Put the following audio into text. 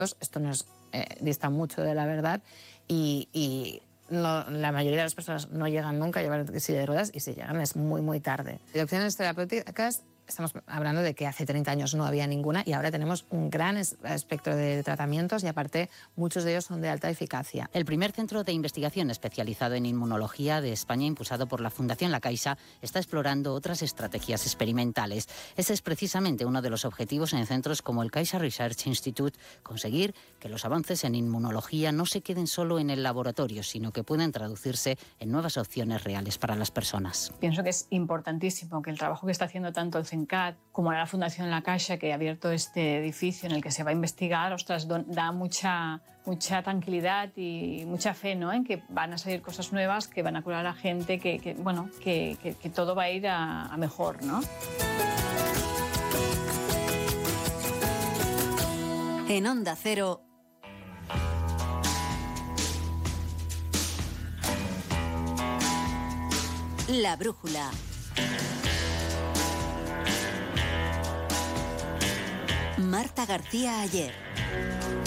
Esto dista mucho de la verdad y la mayoría de las personas no llegan nunca a llevar silla de ruedas, y si llegan es muy, muy tarde. De opciones terapéuticas, estamos hablando de que hace 30 años no había ninguna y ahora tenemos un gran espectro de tratamientos y aparte muchos de ellos son de alta eficacia. El primer centro de investigación especializado en inmunología de España, impulsado por la Fundación La Caixa, está explorando otras estrategias experimentales. Ese es precisamente uno de los objetivos en centros como el Caixa Research Institute, conseguir que los avances en inmunología no se queden solo en el laboratorio, sino que puedan traducirse en nuevas opciones reales para las personas. Pienso que es importantísimo que el trabajo que está haciendo tanto el CENCAT como la Fundación La Caixa, que ha abierto este edificio en el que se va a investigar, da mucha tranquilidad y mucha fe, ¿no?, en que van a salir cosas nuevas, que van a curar a la gente, que todo va a ir a mejor, ¿no? En Onda Cero, La Brújula. Marta García Ayer.